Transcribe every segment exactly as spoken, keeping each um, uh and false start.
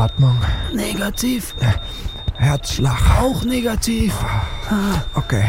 Atmung. Negativ. Herzschlag. Auch negativ. Okay.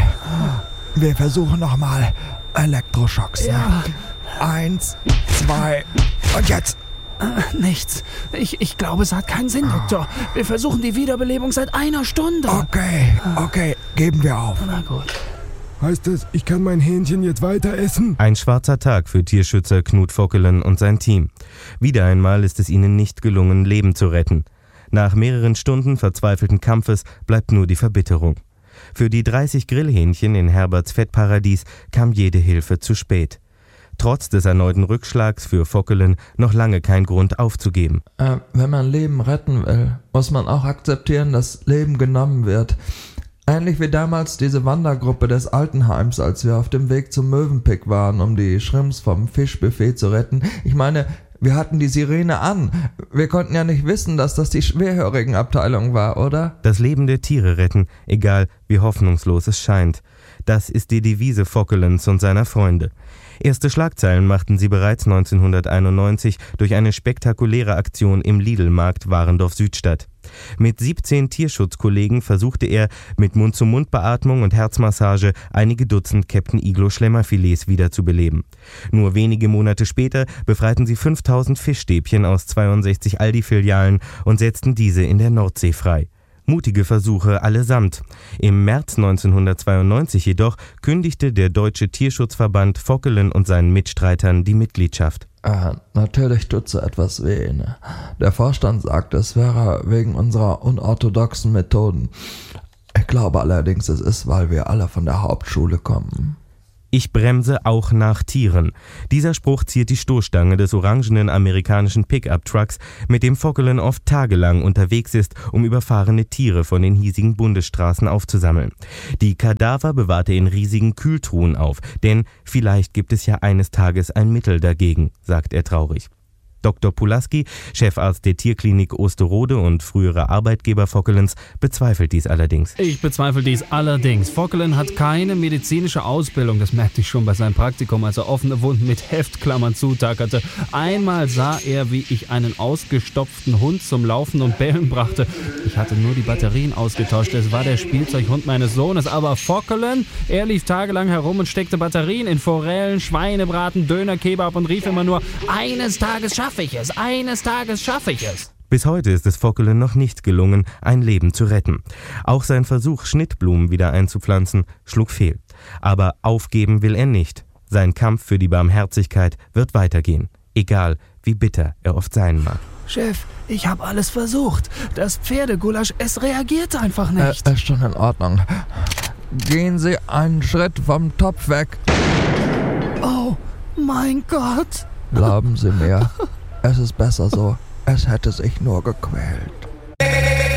Wir versuchen nochmal Elektroschocks. Ja. Ne? Eins, zwei und jetzt. Äh, nichts. Ich, ich glaube, es hat keinen Sinn, Doktor. Wir versuchen die Wiederbelebung seit einer Stunde. Okay, okay, geben wir auf. Na gut. Heißt das, ich kann mein Hähnchen jetzt weiter essen? Ein schwarzer Tag für Tierschützer Knut Vockelen und sein Team. Wieder einmal ist es ihnen nicht gelungen, Leben zu retten. Nach mehreren Stunden verzweifelten Kampfes bleibt nur die Verbitterung. Für die dreißig Grillhähnchen in Herberts Fettparadies kam jede Hilfe zu spät. Trotz des erneuten Rückschlags für Vockelen noch lange kein Grund aufzugeben. Äh, wenn man Leben retten will, muss man auch akzeptieren, dass Leben genommen wird. Ähnlich wie damals diese Wandergruppe des Altenheims, als wir auf dem Weg zum Mövenpick waren, um die Shrimps vom Fischbuffet zu retten. Ich meine, wir hatten die Sirene an. Wir konnten ja nicht wissen, dass das die Schwerhörigenabteilung war, oder? Das Leben der Tiere retten, egal wie hoffnungslos es scheint. Das ist die Devise Vockelens und seiner Freunde. Erste Schlagzeilen machten sie bereits neunzehnhunderteinundneunzig durch eine spektakuläre Aktion im Lidl-Markt Warendorf-Südstadt. Mit siebzehn Tierschutzkollegen versuchte er mit Mund-zu-Mund-Beatmung und Herzmassage einige Dutzend Captain Iglo Schlemmerfilets wiederzubeleben. Nur wenige Monate später befreiten sie fünftausend Fischstäbchen aus zweiundsechzig Aldi-Filialen und setzten diese in der Nordsee frei. Mutige Versuche allesamt. Im März neunzehnhundertzweiundneunzig jedoch kündigte der Deutsche Tierschutzverband Vockelen und seinen Mitstreitern die Mitgliedschaft. Äh, natürlich tut so etwas weh. Ne? Der Vorstand sagt, es wäre wegen unserer unorthodoxen Methoden. Ich glaube allerdings, es ist, weil wir alle von der Hauptschule kommen. Ich bremse auch nach Tieren. Dieser Spruch ziert die Stoßstange des orangenen amerikanischen Pickup-Trucks, mit dem Vockelen oft tagelang unterwegs ist, um überfahrene Tiere von den hiesigen Bundesstraßen aufzusammeln. Die Kadaver bewahrt er in riesigen Kühltruhen auf, denn vielleicht gibt es ja eines Tages ein Mittel dagegen, sagt er traurig. Doktor Pulaski, Chefarzt der Tierklinik Osterode und früherer Arbeitgeber Vockelens, bezweifelt dies allerdings. Ich bezweifle dies allerdings. Vockelen hat keine medizinische Ausbildung. Das merkte ich schon bei seinem Praktikum, als er offene Wunden mit Heftklammern zutackerte. Einmal sah er, wie ich einen ausgestopften Hund zum Laufen und Bellen brachte. Ich hatte nur die Batterien ausgetauscht. Es war der Spielzeughund meines Sohnes. Aber Vockelen, er lief tagelang herum und steckte Batterien in Forellen, Schweinebraten, Döner, Kebab und rief immer nur, eines Tages schaffe ich es, eines Tages schaffe ich es. Bis heute ist es Vockelen noch nicht gelungen, ein Leben zu retten. Auch sein Versuch, Schnittblumen wieder einzupflanzen, schlug fehl. Aber aufgeben will er nicht. Sein Kampf für die Barmherzigkeit wird weitergehen, egal wie bitter er oft sein mag. Chef, ich habe alles versucht. Das Pferdegulasch, es reagiert einfach nicht. Äh, ist schon in Ordnung. Gehen Sie einen Schritt vom Topf weg. Oh, mein Gott. Glauben Sie mir, es ist besser so. Es hätte sich nur gequält.